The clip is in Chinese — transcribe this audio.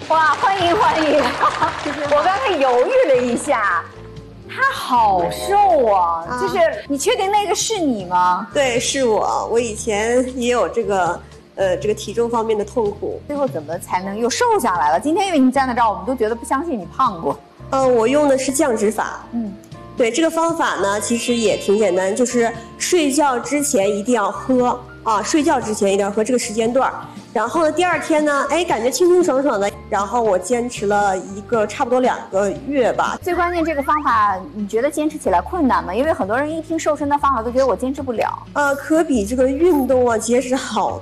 哇，欢迎欢迎！我刚才犹豫了一下，他好瘦啊！就是你确定那个是你吗？ 对，是我。我以前也有这个体重方面的痛苦。 最后怎么才能又瘦下来了？今天因为你站在这儿，我们都觉得不相信你胖过。 我用的是降脂法。对，这个方法呢，其实也挺简单，就是睡觉之前一定要喝啊，睡觉之前一定要喝这个时间段。然后呢，第二天呢，感觉清清爽爽的。然后我坚持了差不多2个月吧。 最关键这个方法，你觉得坚持起来困难吗？因为很多人一听瘦身的方法都觉得我坚持不了。 可比这个运动啊节食好